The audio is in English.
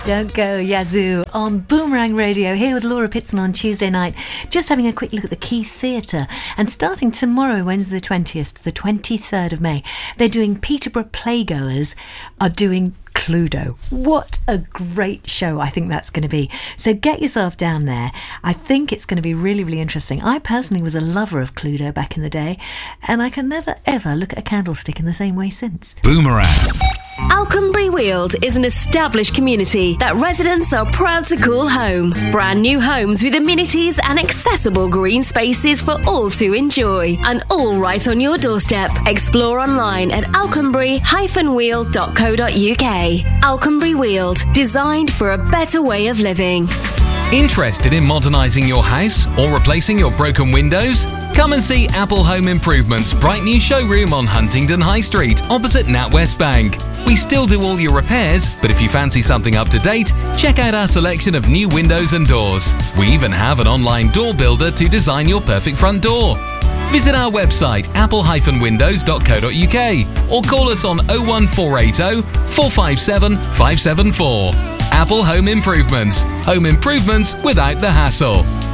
Don't go, Yazoo, on Boomerang Radio, here with Laura Pitson on Tuesday night. Just having a quick look at the Key Theatre. And starting tomorrow, Wednesday the 20th, the 23rd of May, they're doing Peterborough Playgoers are doing Cluedo. What a great show I think that's going to be. So get yourself down there. I think it's going to be really, really interesting. I personally was a lover of Cluedo back in the day, and I can never, ever look at a candlestick in the same way since. Boomerang. Alconbury Weald is an established community that residents are proud to call home. Brand new homes with amenities and accessible green spaces for all to enjoy. And all right on your doorstep. Explore online at alconbury-weald.co.uk. Alconbury Weald, designed for a better way of living. Interested in modernising your house or replacing your broken windows? Come and see Apple Home Improvements' bright new showroom on Huntingdon High Street, opposite NatWest Bank. We still do all your repairs, but if you fancy something up to date, check out our selection of new windows and doors. We even have an online door builder to design your perfect front door. Visit our website apple-windows.co.uk or call us on 01480 457 574. Apple Home Improvements. Home improvements without the hassle.